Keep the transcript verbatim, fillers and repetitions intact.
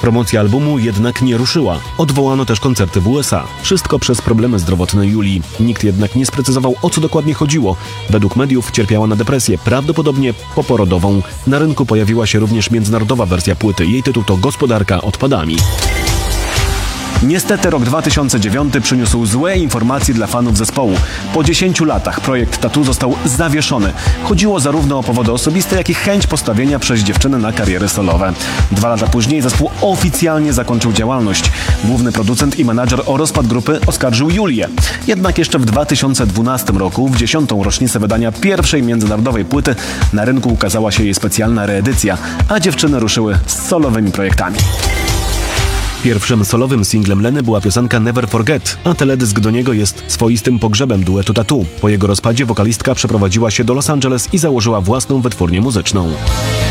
Promocja albumu jednak nie ruszyła. Odwołano też koncerty w U S A. Wszystko przez problemy zdrowotne Julii. Nikt jednak nie sprecyzował, o co dokładnie chodziło. Według mediów cierpiała na depresję, prawdopodobnie poporodową. Na rynku pojawiła się również międzynarodowa wersja płyty. Jej tytuł to Gospodarka odpadami. Niestety rok dwa tysiące dziewiąty przyniósł złe informacje dla fanów zespołu. Po dziesięciu latach projekt Tattoo został zawieszony. Chodziło zarówno o powody osobiste, jak i chęć postawienia przez dziewczyny na kariery solowe. Dwa lata później zespół oficjalnie zakończył działalność. Główny producent i menadżer o rozpad grupy oskarżył Julię. Jednak jeszcze w dwa tysiące dwunastym roku, w dziesiątą rocznicę wydania pierwszej międzynarodowej płyty, na rynku ukazała się jej specjalna reedycja, a dziewczyny ruszyły z solowymi projektami. Pierwszym solowym singlem Leny była piosenka Never Forget, a teledysk do niego jest swoistym pogrzebem duetu Tattoo. Po jego rozpadzie wokalistka przeprowadziła się do Los Angeles i założyła własną wytwórnię muzyczną.